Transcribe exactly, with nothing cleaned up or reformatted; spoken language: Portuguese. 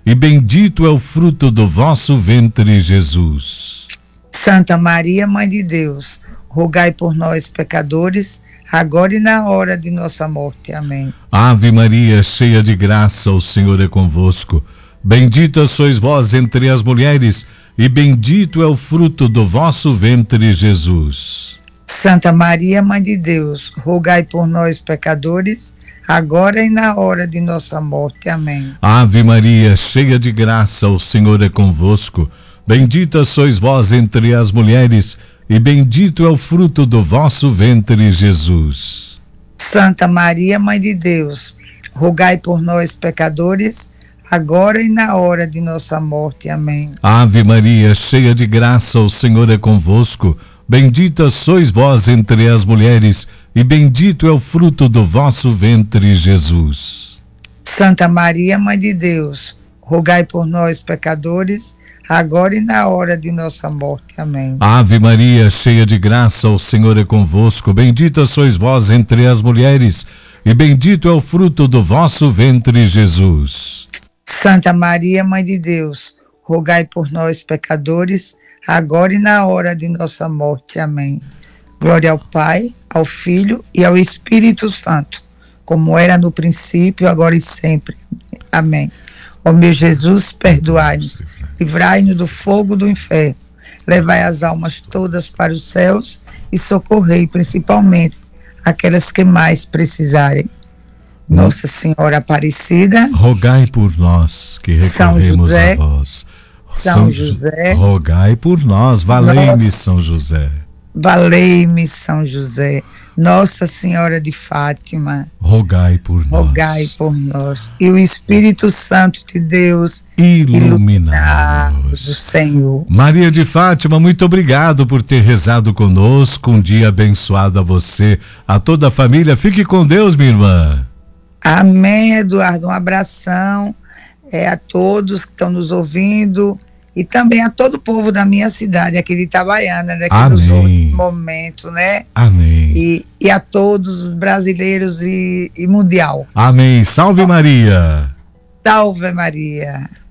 e bendito é o fruto do vosso ventre, Jesus. Santa Maria, Mãe de Deus, rogai por nós, pecadores, agora e na hora de nossa morte. Amém. Ave Maria, cheia de graça, o Senhor é convosco. Bendita sois vós entre as mulheres, e bendito é o fruto do vosso ventre, Jesus. Santa Maria, Mãe de Deus, rogai por nós, pecadores, agora e na hora de nossa morte. Amém. Ave Maria, cheia de graça, o Senhor é convosco. Bendita sois vós entre as mulheres, e bendito é o fruto do vosso ventre, Jesus. Santa Maria, Mãe de Deus, rogai por nós, pecadores, agora e na hora de nossa morte. Amém. Ave Maria, cheia de graça, o Senhor é convosco. Bendita sois vós entre as mulheres, e bendito é o fruto do vosso ventre, Jesus. Santa Maria, Mãe de Deus, rogai por nós, pecadores, agora e na hora de nossa morte. Amém. Ave Maria, cheia de graça, o Senhor é convosco. Bendita sois vós entre as mulheres, e bendito é o fruto do vosso ventre, Jesus. Santa Maria, Mãe de Deus, rogai por nós, pecadores, agora e na hora de nossa morte. Amém. Glória ao Pai, ao Filho e ao Espírito Santo, como era no princípio, agora e sempre. Amém. Ó meu Jesus, perdoai-nos, livrai-nos do fogo do inferno, levai as almas todas para os céus e socorrei principalmente aquelas que mais precisarem. Nossa Senhora Aparecida, rogai por nós que recorremos a vós. São José, rogai por nós, valei-me São José. Valei-me São José. Nossa Senhora de Fátima, rogai por nós. Rogai por nós. E o Espírito Santo de Deus, iluminar-nos. O Senhor. Maria de Fátima, muito obrigado por ter rezado conosco. Um dia abençoado a você, a toda a família. Fique com Deus, minha irmã. Amém, Eduardo. Um abração é, a todos que estão nos ouvindo e também a todo o povo da minha cidade, aqui de Itabaiana, né, que Amém. nos ouve nesse momento, né? Amém. E, e a todos os brasileiros e, e mundial. Amém. Salve Maria. Salve Maria.